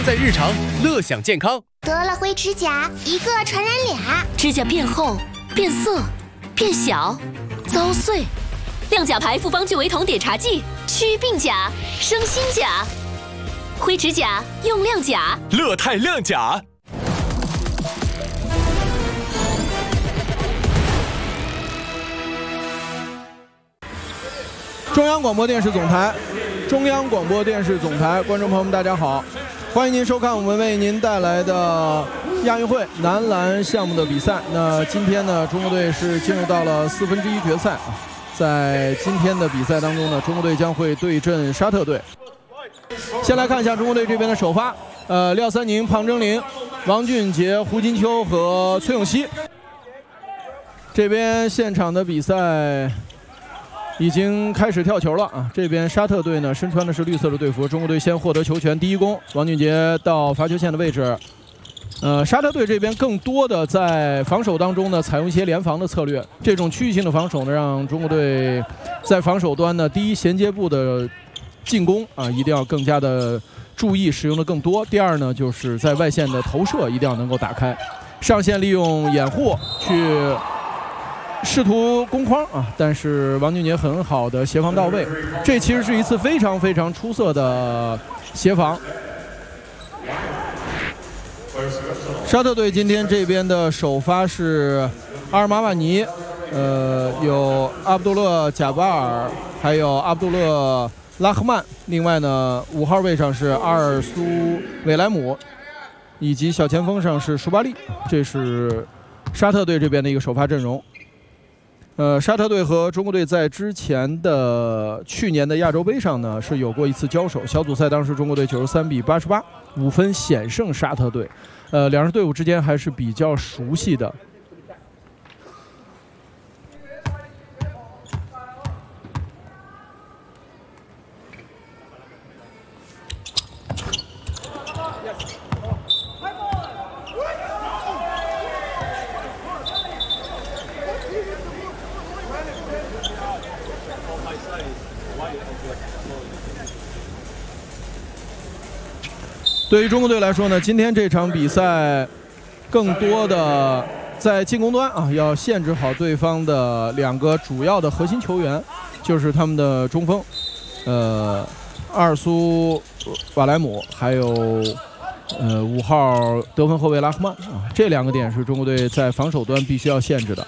在日常，乐享健康。 得了灰指甲，一个传染俩， 指甲变厚、变色、变小、遭碎。亮甲牌复方聚维酮碘茶剂，祛病甲，生新甲。灰指甲用亮甲， 乐泰亮甲。 中央广播电视总台，观众朋友们，大家好，欢迎您收看我们为您带来的亚运会男篮项目的比赛。那今天呢，中国队是进入到了1/4决赛。在今天的比赛当中呢，中国队将会对阵沙特队。先来看一下中国队这边的首发，廖三宁、庞征林、王俊杰、胡金秋和崔永熙。这边现场的比赛已经开始跳球了啊！这边沙特队呢身穿的是绿色的队服，中国队先获得球权，第一攻，王俊杰到罚球线的位置。沙特队这边更多的在防守当中呢，采用一些联防的策略。这种区域性的防守呢，让中国队在防守端呢，第一衔接部的进攻啊，一定要更加的注意使用的更多。第二呢，就是在外线的投射一定要能够打开，上线利用掩护去试图攻框啊，但是王俊杰很好的协防到位，这其实是一次非常非常出色的协防。沙特队今天这边的首发是阿尔马瓦尼，有阿卜杜勒·贾巴尔，还有阿卜杜勒·拉赫曼。另外呢，5号位上是阿尔苏·韦莱姆，以及小前锋上是舒巴利。这是沙特队这边的一个首发阵容。沙特队和中国队在之前的去年的亚洲杯上呢是有过一次交手，小组赛当时中国队93比88，5分险胜沙特队。两支队伍之间还是比较熟悉的。对于中国队来说呢，今天这场比赛更多的在进攻端啊，要限制好对方的2个主要的核心球员，就是他们的中锋，阿尔苏瓦莱姆，还有5号得分后卫拉赫曼啊，这2个点是中国队在防守端必须要限制的。